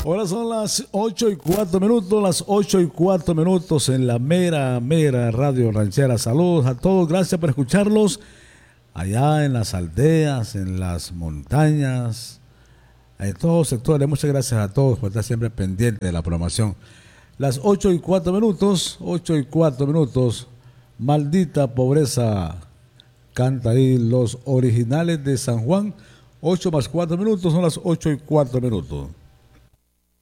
Ahora son las 8:04, las 8:04 en la mera radio ranchera. Saludos a todos, gracias por escucharlos allá en las aldeas, en las montañas, en todos los sectores. Muchas gracias a todos por estar siempre pendientes de la programación. Las 8:04, 8:04, maldita pobreza, canta ahí Los Originales de San Juan. 8 más 4 minutos, son las 8:04.